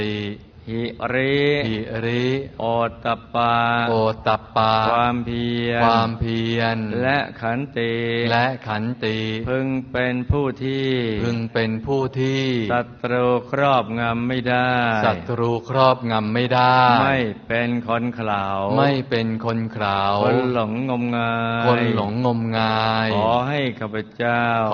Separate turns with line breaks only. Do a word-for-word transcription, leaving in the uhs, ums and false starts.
หิริ
หิริ
โอตตัปปา
โอตตัปปา
ความเพียร
ความเพียร
และขันติ
และขันติ
พึงเป็นผู้ที่
พึงเป็นผู้ที่
ศัตรูครอบงำไม่ได้
ศัตรูครอบงำไม่ได้
ไม่เป็นคนเขลา
ไม่เป็นคนเขลา
คนหลงงมงาย
คนหลงงมงาย
ขอให้ข้าพเจ้า